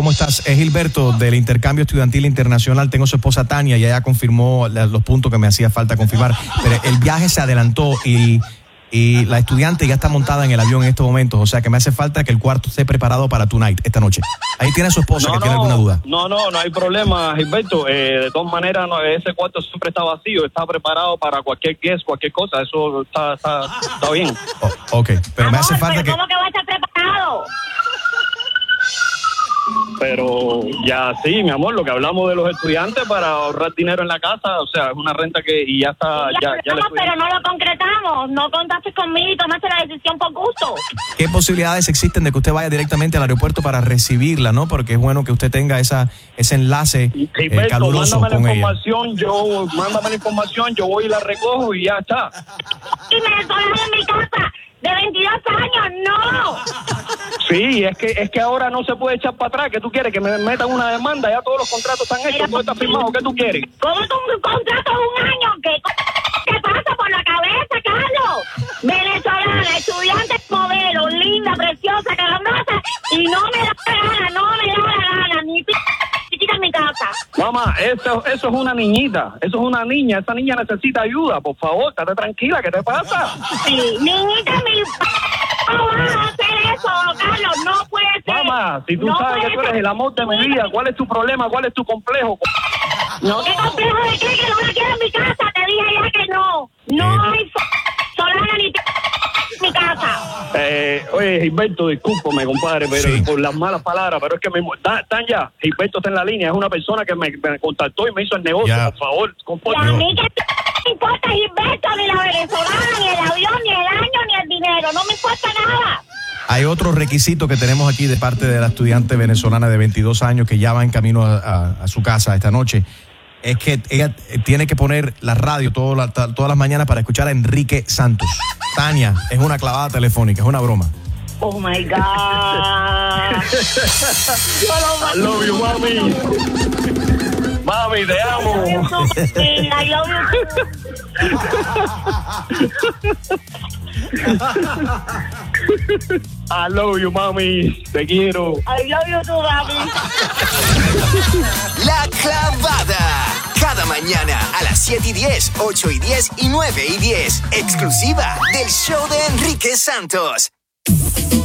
¿cómo estás? Es Gilberto del Intercambio Estudiantil Internacional. Tengo su esposa Tania y ella confirmó los puntos que me hacía falta confirmar. Pero el viaje se adelantó y la estudiante ya está montada en el avión en estos momentos. O sea que me hace falta que el cuarto esté preparado para tonight, esta noche. Ahí tiene a su esposa que tiene alguna duda. No hay problema, Gilberto. De todas maneras, ese cuarto siempre está vacío. Está preparado para cualquier guest, cualquier cosa. Eso está bien. Ok, pero me hace falta que... ¿Cómo que va a estar preparado? Pero ya sí, mi amor, lo que hablamos de los estudiantes para ahorrar dinero en la casa, o sea, es una renta que y ya está, ya pero no lo concretamos, no contaste conmigo y tomaste la decisión por gusto. ¿Qué posibilidades existen de que usted vaya directamente al aeropuerto para recibirla, no? Porque es bueno que usted tenga ese enlace caluroso con ella. Mándame la información, yo voy y la recojo y ya está. Y me estoy en mi casa de 22 años, no. Sí, es que ahora no se puede echar para atrás. ¿Qué tú quieres? Que me metan una demanda. Ya todos los contratos están hechos, todo está firmado. ¿Qué tú quieres? ¿Cómo un contrato de un año? ¿Qué pasa por la cabeza, Carlos? Venezolana, estudiante modelo, linda, preciosa, carambosa, y no me da la gana, ni chiquita en mi casa. Mamá, eso es una niñita, eso es una niña, esa niña necesita ayuda, por favor, estate tranquila, ¿qué te pasa? Sí, niñita, ¿cómo vas a hacer eso, Carlos? No puede ser. Mamá, si tú sabes que tú eres el amor de mi vida, ¿cuál es tu problema? ¿Cuál es tu complejo? No. ¿Qué complejo de qué? Que no la quiero en mi casa, te dije ya que no. No hay Solana ni mi casa. Oye, Gilberto, discúlpame, compadre, pero sí, por las malas palabras, pero es que Tanya, Gilberto está en la línea, es una persona que me contactó y me hizo el negocio, por favor, compórtate. Y a mí que no me importa Gilberto, ni la venezolana, ni el avión, ni el año, ni el dinero, no me importa nada. Hay otro requisito que tenemos aquí de parte de la estudiante venezolana de 22 años que ya va en camino a su casa esta noche. Es que ella tiene que poner la radio todas las mañanas para escuchar a Enrique Santos. Tania, es una clavada telefónica, es una broma. Oh my God. I love you, mami. Mami, te amo. I love you. I love you, mami. Te quiero. I love you too, mami. La Clavada. Cada mañana a las 7:10, 8:10 y 9:10. Exclusiva del show de Enrique Santos.